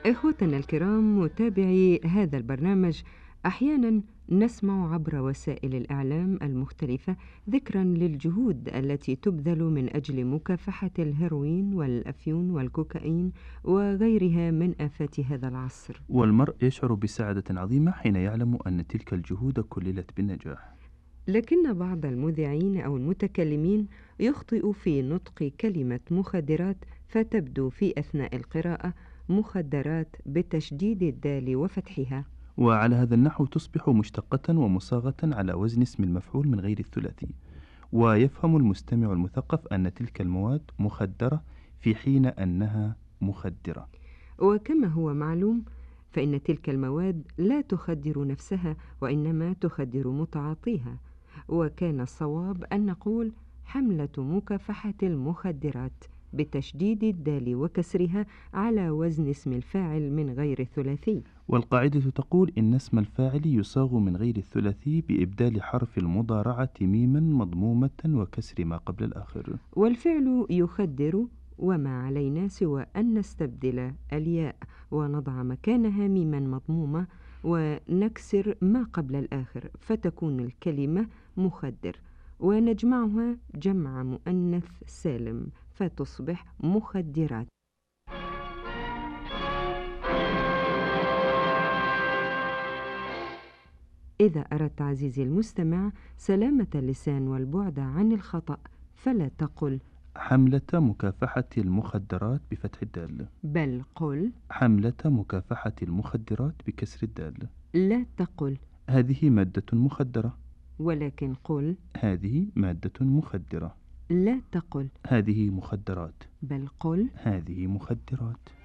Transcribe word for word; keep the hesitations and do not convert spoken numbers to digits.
إخوتنا الكرام متابعي هذا البرنامج، أحيانا نسمع عبر وسائل الإعلام المختلفة ذكرا للجهود التي تبذل من أجل مكافحة الهيروين والأفيون والكوكايين وغيرها من آفات هذا العصر. والمرء يشعر بسعادة عظيمة حين يعلم أن تلك الجهود كللت بالنجاح. لكن بعض المذيعين أو المتكلمين يخطئ في نطق كلمة مخدرات، فتبدو في أثناء القراءة مخدرات بتشديد الدال وفتحها. وعلى هذا النحو تصبح مشتقة ومصاغة على وزن اسم المفعول من غير الثلاثي، ويفهم المستمع المثقف أن تلك المواد مخدرة في حين أنها مخدرة. وكما هو معلوم، فإن تلك المواد لا تخدر نفسها، وإنما تخدر متعاطيها. وكان الصواب أن نقول حملة مكافحة المخدرات بتشديد الدال وكسرها على وزن اسم الفاعل من غير الثلاثي. والقاعدة تقول إن اسم الفاعل يصاغ من غير الثلاثي بإبدال حرف المضارعة ميما مضمومة وكسر ما قبل الآخر. والفعل يخدر، وما علينا سوى أن نستبدل الياء ونضع مكانها ميما مضمومة ونكسر ما قبل الآخر، فتكون الكلمة مخدر، ونجمعها جمع مؤنث سالم فتصبح مخدرات. إذا أردت عزيزي المستمع سلامة اللسان والبعد عن الخطأ، فلا تقل حملة مكافحة المخدرات بفتح الدال، بل قل حملة مكافحة المخدرات بكسر الدال. لا تقل هذه مادة مخدرة، ولكن قل هذه مادة مخدرة. لا تقل هذه مخدرات، بل قل هذه مخدرات.